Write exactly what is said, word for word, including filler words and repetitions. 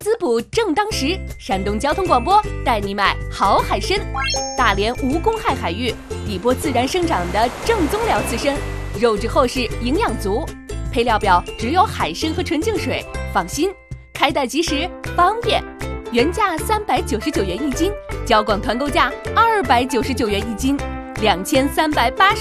滋补正当时，山东交通广播带你买好海参。大连无公害海域，底波自然生长的正宗辽刺参，肉质厚实，营养足。配料表只有海参和纯净水，放心，开袋即食，方便。原价三百九十九元一斤，交广团购价二百九十九元一斤，两千三百八十。